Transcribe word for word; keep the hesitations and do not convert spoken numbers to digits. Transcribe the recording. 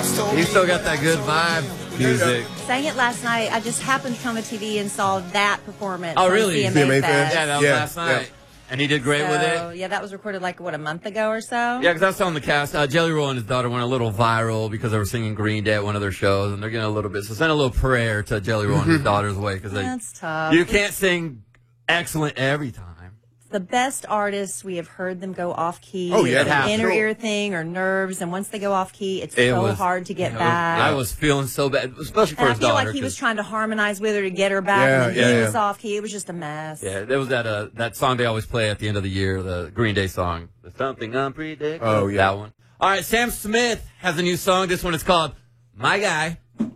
You still got that good vibe music. Sang it last night. I just happened to come to T V and saw that performance. Oh, on really? C M A C M A Fest. Fest? Yeah, that was Yeah, last night. yeah. And he did great So, with it. yeah, that was recorded like, what, a month ago or so? Yeah, because I was telling the cast, uh, Jelly Roll and his daughter went a little viral because they were singing Green Day at one of their shows, and they're getting a little bit. So send a little prayer to Jelly Roll and his daughter's way because That's tough. you can't sing excellent every time. The best artists, we have heard them go off key. Oh, yeah. It's It an happens. inner ear thing or nerves, and once they go off key, it's It so was- hard to get you know, back. I was feeling so bad, especially for and I his feel daughter. like he was 'cause- trying to harmonize with her to get her back, Yeah, and yeah, he yeah. was off key. It was just a mess. Yeah, there was that uh, that song they always play at the end of the year, the Green Day song. There's something unpredictable. Oh, yeah. That one. All right, Sam Smith has a new song. This one is called My Guy.